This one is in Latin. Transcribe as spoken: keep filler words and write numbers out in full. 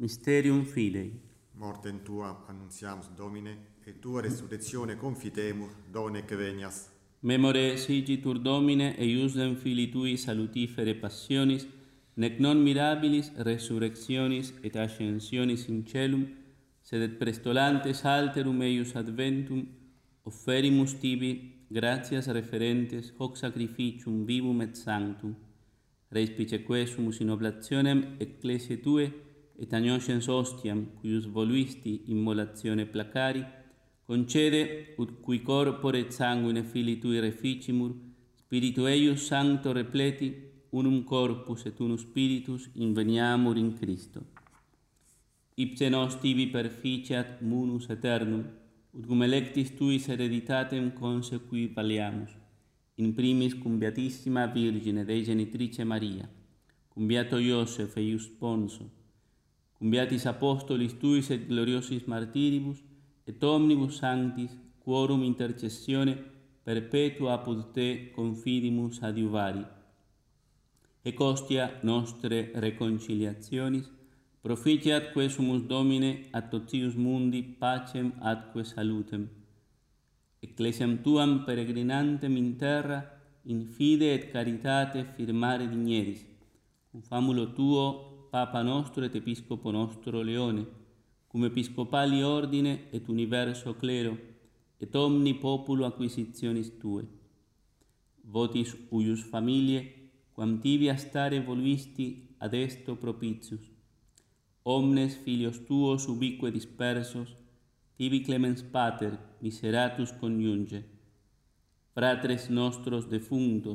Mysterium Fidei. Mortem tua annunziamus, Domine, et tua resurrectione confitemur, donec venias. Memore sigitur Domine, eiusdem Filii Tui salutifere passionis, nec non mirabilis resurrectionis et ascensionis in celum, sed et prestolantes alterum eius adventum, offerimus Tibi gratias referentes hoc sacrificium vivum et sanctum. Respiceque sumus in oblationem ecclesiae Tue, et agnoscens ostiam, cuius voluisti immolatione placari, concede, ut cui corpore et sanguine Filii Tui reficimur, Spiritu eius sancto repleti, unum corpus et unus spiritus inveniamur in Christo. Ipse nos Tibi perficiat munus aeternum, ut cum electis Tuis hereditatem consequi valeamus, in primis cum Beatissima Virgine Dei Genitrice Maria, cum Beato Iosef eius Sponso, cum Beatis Apostolis Tuis et gloriosis martiribus, et omnibus sanctis, quorum intercessione perpetua apud Te confidimus adiuvari. Ec hostia nostre reconciliationis, proficiatque sumus Domine a totius mundi pacem atque salutem. Ecclesiam Tuam peregrinantem in terra, in fide et caritate firmare digneris, cum famulo Tuo, Papa nostro et Episcopo nostro Leone, cum episcopali ordine et universo clero, et omni populo acquisitionis Tue. Votis uius familie, quam Tibi a stare voluisti ad esto propitius. Omnes filios Tuos ubique dispersos, Tibi clemens Pater, miseratus coniunge. Fratres nostros defunctos,